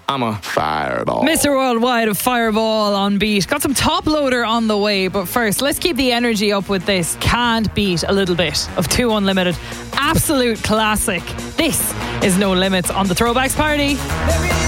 I'm a fireball. Mr. Worldwide of Fireball on beat. Got some top loader on the way, but first, let's keep the energy up with this. Can't beat a little bit of 2 Unlimited. Absolute classic. This is No Limits on the Throwbacks Party.